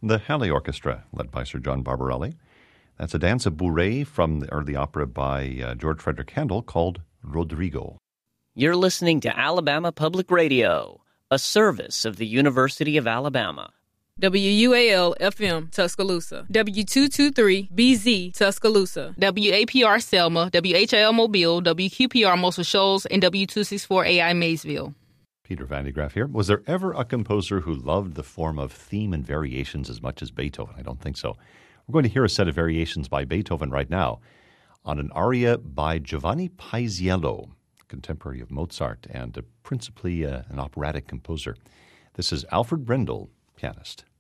The Halle Orchestra, led by Sir John Barbarelli. That's a danza bourrée from the opera by George Frederick Handel called Rodrigo. You're listening to Alabama Public Radio, a service of the University of Alabama. WUAL-FM, Tuscaloosa. W223-BZ, Tuscaloosa. WAPR Selma, WHIL Mobile, WQPR Muscle Shoals, and W264AI Maysville. Peter Van de Graaff here. Was there ever a composer who loved the form of theme and variations as much as Beethoven? I don't think so. We're going to hear a set of variations by Beethoven right now on an aria by Giovanni Paisiello, contemporary of Mozart and principally an operatic composer. This is Alfred Brendel, pianist.